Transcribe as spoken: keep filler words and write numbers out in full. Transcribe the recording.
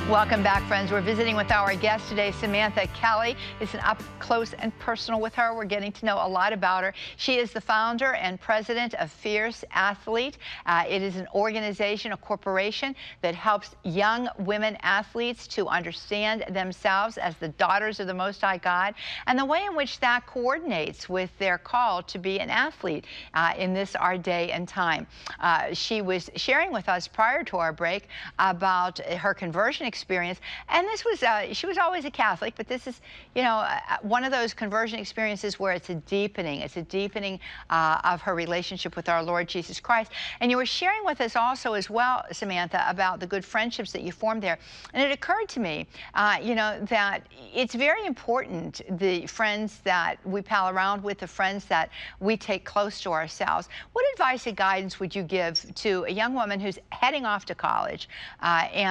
Welcome back, friends. We're visiting with our guest today, Samantha Kelly. It's an up close and personal with her. We're getting to know a lot about her. She is the founder and president of Fierce Athlete. Uh, it is an organization, a corporation that helps young women athletes to understand themselves as the daughters of the Most High God, and the way in which that coordinates with their call to be an athlete uh, in this our day and time. Uh, she was sharing with us prior to our break about her conversion experience. experience. And this was, uh, she was always a Catholic, but this is, you know, uh, one of those conversion experiences where it's a deepening. It's a deepening uh, of her relationship with our Lord Jesus Christ. And you were sharing with us also as well, Samantha, about the good friendships that you formed there. And it occurred to me, uh, you know, that it's very important, the friends that we pal around with, the friends that we take close to ourselves. What advice and guidance would you give to a young woman who's heading off to college uh, and